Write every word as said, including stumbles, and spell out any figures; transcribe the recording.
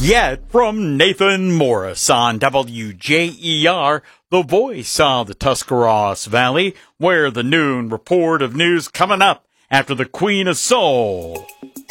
get from Nathan Morris on W J E R, the voice of the Tuscarawas Valley, where the noon report of news coming up after the Queen of Soul.